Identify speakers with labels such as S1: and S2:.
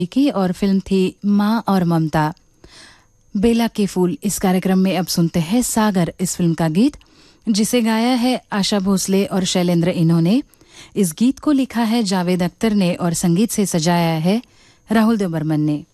S1: की और फिल्म थी माँ और ममता। बेला के फूल इस कार्यक्रम में अब सुनते हैं सागर इस फिल्म का गीत, जिसे गाया है आशा भोसले और शैलेंद्र इन्होंने। इस गीत को लिखा है जावेद अख्तर ने और संगीत से सजाया है राहुल देव बर्मन ने।